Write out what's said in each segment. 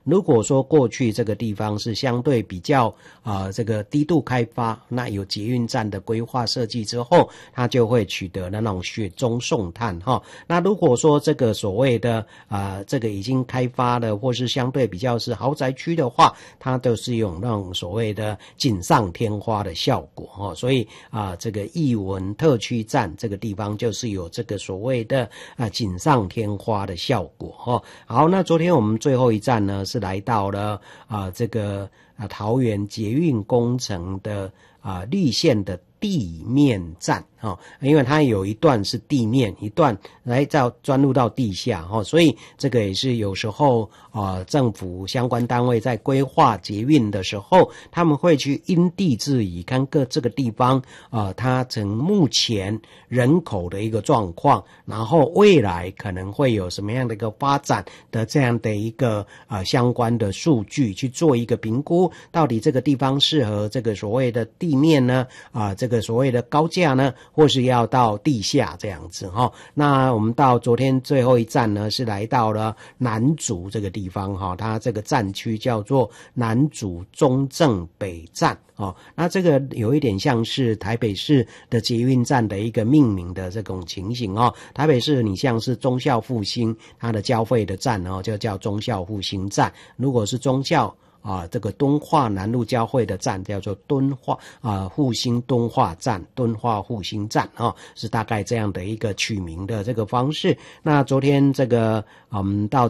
如果说过去这个地方是相对比较这个低度开发，那有捷运站的规划设计之后，它就会取得那种雪中送炭哈。那如果说这个所谓的这个已经开发的或是相对比较是豪宅区的话，它都是用那种所谓的锦上添花的效果哈。所以这个艺文特区站这个地方就是有这个所谓的锦上添花的效果哈。好，那昨天我们最后一站呢是来到了这个桃园捷运工程的绿线的地面站因为它有一段是地面，一段来钻入到地下所以这个也是有时候政府相关单位在规划捷运的时候，他们会去因地制宜，看这个地方它从目前人口的一个状况，然后未来可能会有什么样的一个发展的这样的一个相关的数据去做一个评估，到底这个地方适合这个所谓的地面呢这个所谓的高架呢，或是要到地下这样子那我们到昨天最后一站呢是来到了南竹这个地方它这个站区叫做南竹中正北站那这个有一点像是台北市的捷运站的一个命名的这种情形台北市你像是忠孝复兴它的交汇的站就叫忠孝复兴站，如果是忠孝这个敦化南路交汇的站叫做敦化复兴敦化站，敦化复兴站是大概这样的一个取名的这个方式。那昨天这个到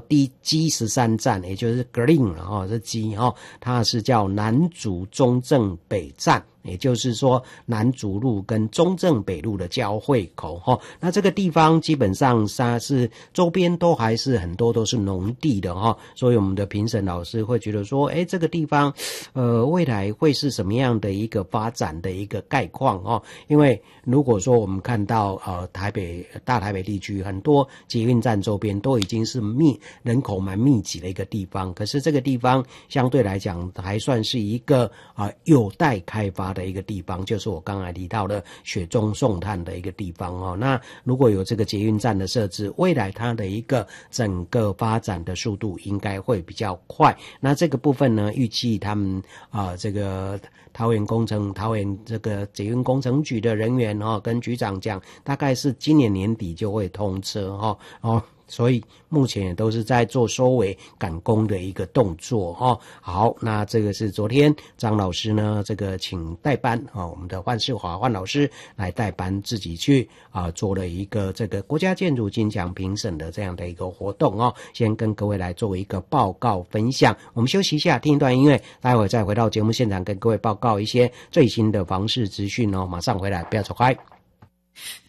G13站，也就是 Green 这 G 它是叫南竹中正北站，也就是说南竹路跟中正北路的交汇口那这个地方基本上它是周边都还是很多都是农地的所以我们的评审老师会觉得说这个地方未来会是什么样的一个发展的一个概况因为如果说我们看到大台北地区很多捷运站周边都已经是人口蛮密集的一个地方，可是这个地方相对来讲还算是一个有待开发的一个地方，就是我刚才提到的雪中送炭的一个地方那如果有这个捷运站的设置，未来它的一个整个发展的速度应该会比较快。那这个部分呢，预计他们这个桃园这个捷运工程局的人员跟局长讲，大概是今年年底就会通车所以目前也都是在做收尾赶工的一个动作好，那这个是昨天张老师呢这个请代班我们的范世华范老师来代班自己去做了一个这个国家建筑金奖评审的这样的一个活动先跟各位来做一个报告分享。我们休息一下，听一段音乐，待会再回到节目现场跟各位报告一些最新的房市资讯马上回来，不要走开。